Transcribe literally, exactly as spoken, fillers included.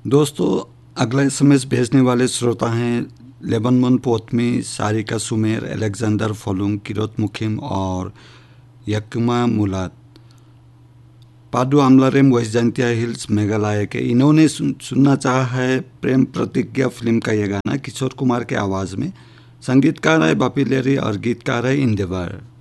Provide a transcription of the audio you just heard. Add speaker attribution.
Speaker 1: दोस्तों, अगला एसएमएस भेजने वाले श्रोता हैं लेबनमन पोतमी, सारिका सुमेर, अलेक्जेंडर फोलुंग, किरोत मुखिम और यकुमा मुलाद, पाडू आमलारेम, वेस्ट जैंतिया हिल्स, मेघालय के। इन्होंने सुन, सुनना चाहा है प्रेम प्रतिज्ञा फिल्म का ये गाना किशोर कुमार के आवाज़ में। संगीतकार है बापी लेरी और गीतकार है इंदेवर।